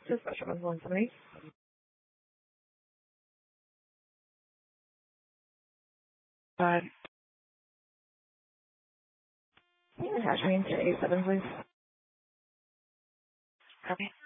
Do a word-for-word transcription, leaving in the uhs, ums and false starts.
Special one seventy. Five. Attach me to eight seven, please. Copy.